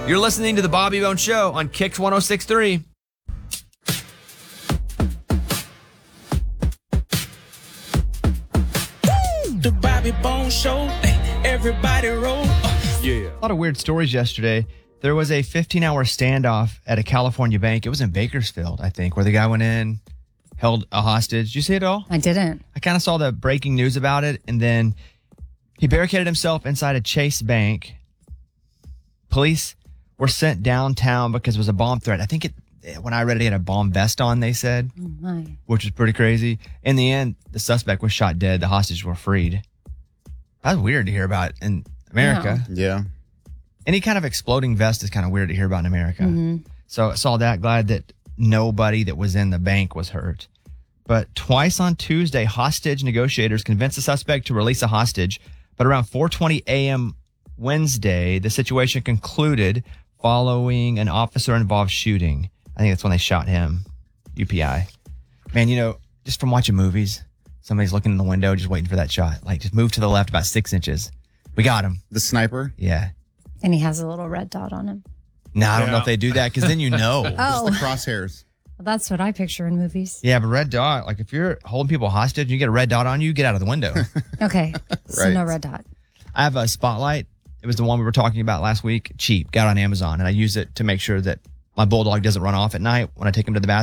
You're listening to The Bobby Bone Show on Kicks 106.3. The Bobby Bone Show. Everybody roll. Yeah. A lot of weird stories yesterday. There was a 15-hour standoff at a California bank. It was in Bakersfield, I think, where the guy went in, held a hostage. Did you see it all? I didn't. I kind of saw the breaking news about it, and then he barricaded himself inside a Chase bank. Police were sent downtown because it was a bomb threat. I think when I read it, he had a bomb vest on, they said, Oh, my. which was pretty crazy. In the end, the suspect was shot dead. The hostages were freed. That's weird to hear about in America. Yeah. Any kind of exploding vest is kind of weird to hear about in America. So I saw that. Glad that nobody that was in the bank was hurt. But twice on Tuesday, hostage negotiators convinced the suspect to release a hostage. But around 4:20 a.m. Wednesday, the situation concluded following an officer-involved shooting. I think that's when they shot him. UPI. Man, you know, just from watching movies, somebody's looking in the window, just waiting for that shot. Like, just move to the left about 6 inches. We got him. The sniper? Yeah. And he has a little red dot on him. No, I don't know if they do that because then you know. Just the crosshairs. Well, that's what I picture in movies. Yeah, but red dot, like if you're holding people hostage and you get a red dot on you, get out of the window. Okay. So Right. no red dot. I have a Spotlight. It was the one we were talking about last week. Cheap. Got it on Amazon. And I use it to make sure that my bulldog doesn't run off at night when I take him to the bathroom.